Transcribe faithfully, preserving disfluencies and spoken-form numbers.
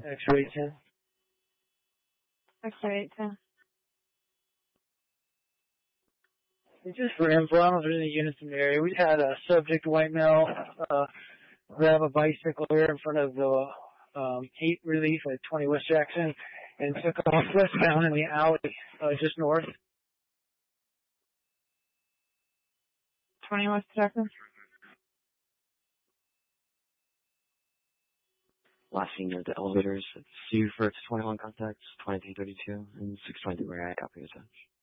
X-ray ten. X-ray ten. Just for info, I don't know if there's any units in the area. We had a subject white male uh, grab a bicycle here in front of the um, heat relief at twenty West Jackson and took off westbound in the alley uh, just north. twenty West Jackson. Last seen at the elevators. It's you for twenty-one contacts, twenty-three thirty-two, and six twenty-three where I copy attached.